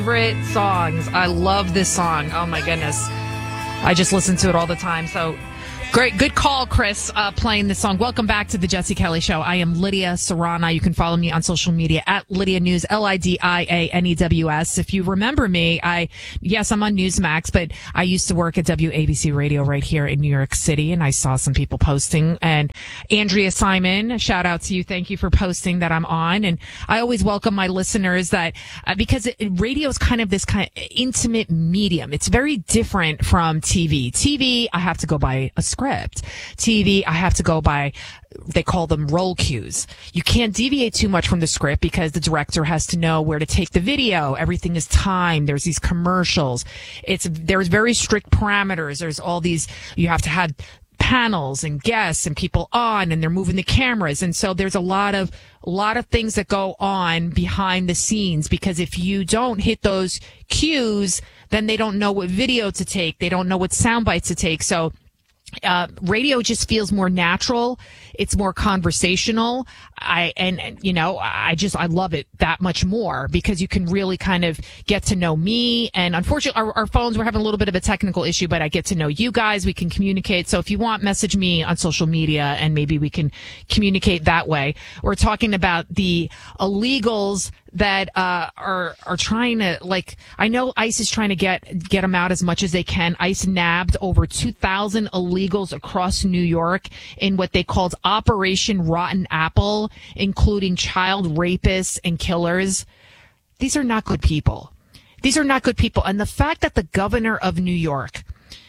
Favorite songs. I love this song. Oh my goodness. I just listen to it all the time. So great. Good call, Chris, playing this song. Welcome back to the Jesse Kelly Show. I am Lydia Serrana. You can follow me on social media at Lydia News, LIDIANEWS. If you remember me, yes, I'm on Newsmax, but I used to work at WABC Radio right here in New York City, and I saw some people posting. And Andrea Simon, shout out to you. Thank you for posting that I'm on. And I always welcome my listeners that, because radio is kind of this kind of intimate medium. It's very different from TV. TV, I have to go by a script. TV, I have to go by, they call them roll cues. You can't deviate too much from the script because the director has to know where to take the video. Everything is timed. There's these commercials. There's very strict parameters. There's all these, you have to have panels and guests and people on, and they're moving the cameras. And so there's a lot of things that go on behind the scenes, because if you don't hit those cues, then they don't know what video to take. They don't know what sound bites to take. So radio just feels more natural. It's more conversational. I love it that much more because you can really kind of get to know me. And unfortunately, our phones, we're having a little bit of a technical issue, but I get to know you guys. We can communicate. So if you want, message me on social media and maybe we can communicate that way. We're talking about the illegals that are trying to, like, I know ICE is trying to get them out as much as they can. ICE nabbed over 2,000 illegals across New York in what they called Operation Rotten Apple, including child rapists and killers. These are not good people. These are not good people. And the fact that the governor of New York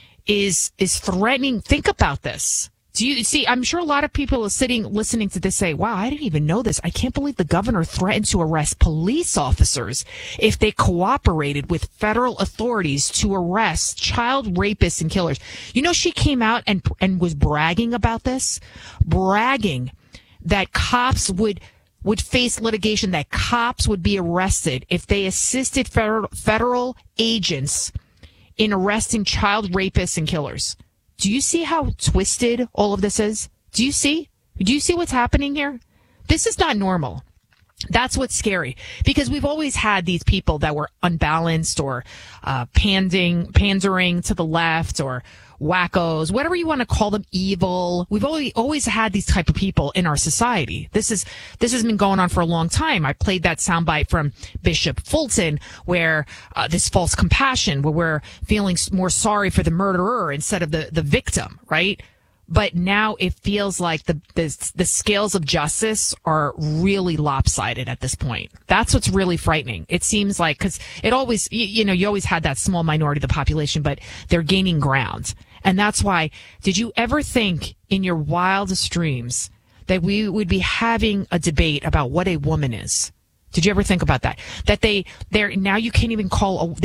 is threatening, think about this. Do you see? I'm sure a lot of people are listening to this say, wow, I didn't even know this. I can't believe the governor threatened to arrest police officers if they cooperated with federal authorities to arrest child rapists and killers. You know, she came out and was bragging about this, bragging that cops would face litigation, that cops would be arrested if they assisted federal agents in arresting child rapists and killers. Do you see how twisted all of this is? Do you see what's happening here? This is not normal. That's what's scary, because we've always had these people that were unbalanced or pandering to the left, or wackos, whatever you want to call them, evil. We've always had these type of people in our society. This has been going on for a long time. I played that soundbite from Bishop Fulton where this false compassion, where we're feeling more sorry for the murderer instead of the victim, right? But now it feels like the scales of justice are really lopsided at this point. That's what's really frightening. It seems like, because it always, you always had that small minority of the population, but they're gaining ground. And that's why, did you ever think in your wildest dreams that we would be having a debate about what a woman is? Did you ever think about that? That they're now you can't even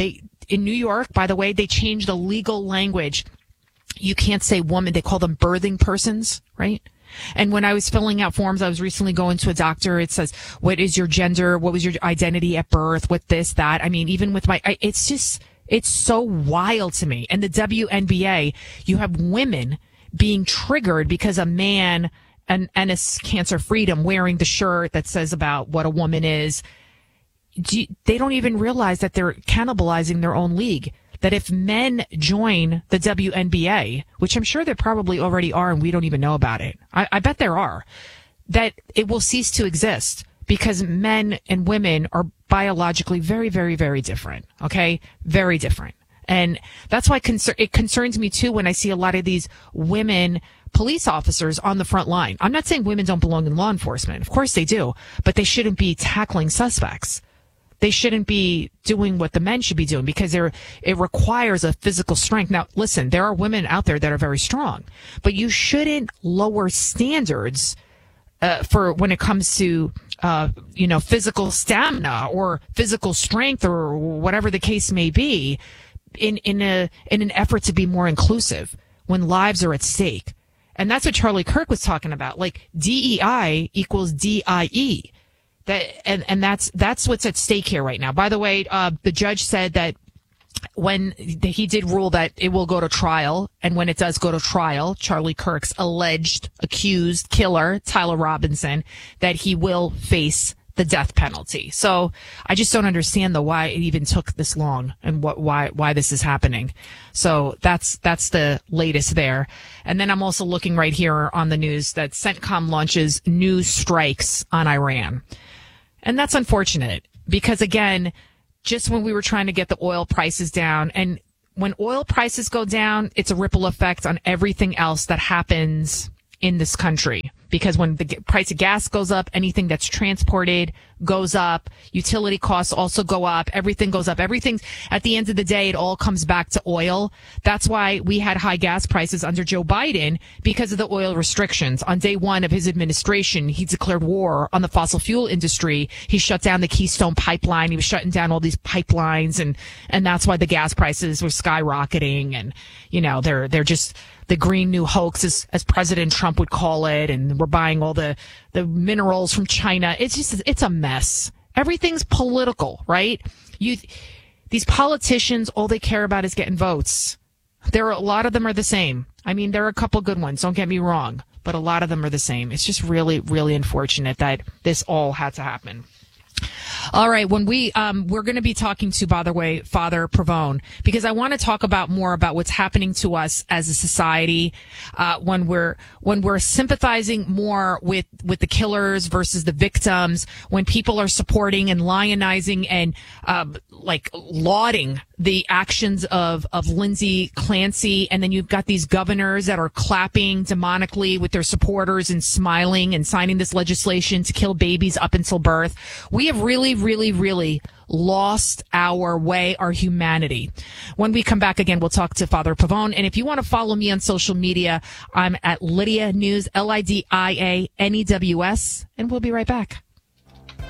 in New York, by the way, they changed the legal language. You can't say woman. They call them birthing persons, right? And when I was filling out forms, I was recently going to a doctor. It says, what is your gender? What was your identity at birth? What this, that? I mean, even with it's so wild to me. And the WNBA, you have women being triggered because a man and a Cancer Freedom wearing the shirt that says about what a woman is. They don't even realize that they're cannibalizing their own league. That if men join the WNBA, which I'm sure they probably already are and we don't even know about it, I bet there are, that it will cease to exist because men and women are biologically very, very, very different, okay? Very different. And that's why it concerns me, too, when I see a lot of these women police officers on the front line. I'm not saying women don't belong in law enforcement. Of course they do. But they shouldn't be tackling suspects. They shouldn't be doing what the men should be doing because it requires a physical strength. Now, listen, there are women out there that are very strong, but you shouldn't lower standards for when it comes to physical stamina or physical strength or whatever the case may be in an effort to be more inclusive when lives are at stake. And that's what Charlie Kirk was talking about. Like DEI equals DIE. That's what's at stake here right now. By the way, the judge said that when he did rule that it will go to trial, and when it does go to trial, Charlie Kirk's accused killer, Tyler Robinson, that he will face the death penalty. So I just don't understand why it even took this long and why this is happening. So that's the latest there. And then I'm also looking right here on the news that CENTCOM launches new strikes on Iran. And that's unfortunate because, again, just when we were trying to get the oil prices down, and when oil prices go down, it's a ripple effect on everything else that happens in this country. Because when the price of gas goes up, anything that's transported goes up. Utility costs also go up. Everything goes up. Everything's, at the end of the day, it all comes back to oil. That's why we had high gas prices under Joe Biden, because of the oil restrictions. On day one of his administration, he declared war on the fossil fuel industry. He shut down the Keystone Pipeline. He was shutting down all these pipelines, and that's why the gas prices were skyrocketing. And, you know, they're just the Green New Hoax, as President Trump would call it, and we're buying all the minerals from China. It's a mess. Everything's political, right? These politicians, all they care about is getting votes. A lot of them are the same. I mean, there are a couple good ones, don't get me wrong, but a lot of them are the same. It's just really, really unfortunate that this all had to happen. All right. When we're going to be talking to, by the way, Father Pavone, because I want to talk about more about what's happening to us as a society, when we're sympathizing more with the killers versus the victims, when people are supporting and lionizing and, lauding the actions of Lindsey Clancy. And then you've got these governors that are clapping demonically with their supporters and smiling and signing this legislation to kill babies up until birth. We have really, really, really lost our way, our humanity. When we come back again, we'll talk to Father Pavone. And if you want to follow me on social media, I'm at Lydia News, LIDIANEWS, and we'll be right back.